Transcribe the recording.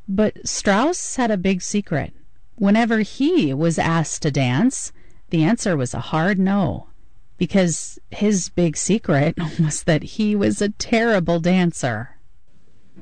But Strauss had a big secret. Whenever he was asked to dance, the answer was a hard no, because his big secret was that he was a terrible dancer.